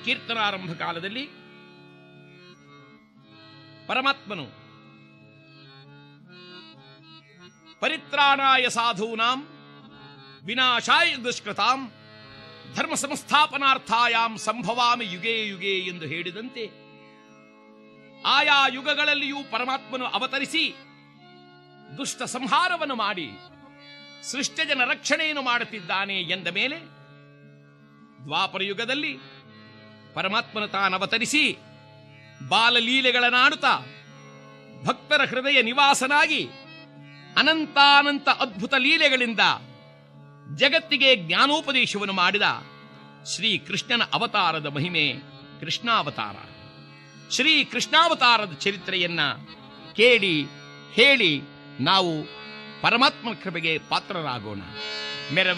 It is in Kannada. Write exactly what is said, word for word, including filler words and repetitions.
ಕೀರ್ತನಾರಂಭ ಕಾಲದಲ್ಲಿ ಪರಮಾತ್ಮನು ಪರಿತ್ರಾಣಾಯ ಸಾಧೂನಾಂ ವಿನಾಶಾಯ ದುಷ್ಕೃತಾಂ ಧರ್ಮ ಸಂಸ್ಥಾಪನಾರ್ಥಾಯಾಂ ಸಂಭವಾಮಿ ಯುಗೇ ಯುಗೇ ಎಂದು ಹೇಳಿದಂತೆ ಆಯಾ ಯುಗಗಳಲ್ಲಿಯೂ ಪರಮಾತ್ಮನು ಅವತರಿಸಿ ದುಷ್ಟ ಸಂಹಾರವನ್ನು ಮಾಡಿ ಸೃಷ್ಟಜನ ರಕ್ಷಣೆಯನ್ನು ಮಾಡುತ್ತಿದ್ದಾನೆ ಎಂದ ಮೇಲೆ ದ್ವಾಪರ ಯುಗದಲ್ಲಿ ಪರಮಾತ್ಮನು ತಾನವತರಿಸಿ ಬಾಲಲೀಲೆಗಳನ್ನಾಡುತ್ತಾ ಭಕ್ತರ ಹೃದಯ ನಿವಾಸನಾಗಿ ಅನಂತಾನಂತ ಅದ್ಭುತ ಲೀಲೆಗಳಿಂದ ಜಗತ್ತಿಗೆ ಜ್ಞಾನೋಪದೇಶವನ್ನು ಮಾಡಿದ ಶ್ರೀ ಕೃಷ್ಣನ ಅವತಾರದ ಮಹಿಮೆ ಕೃಷ್ಣಾವತಾರ. ಶ್ರೀ ಕೃಷ್ಣಾವತಾರದ ಚರಿತ್ರೆಯನ್ನ ಕೇಳಿ ಹೇಳಿ ನಾವು ಪರಮಾತ್ಮನ ಕೃಪೆಗೆ ಪಾತ್ರರಾಗೋಣ. ಮೆರವ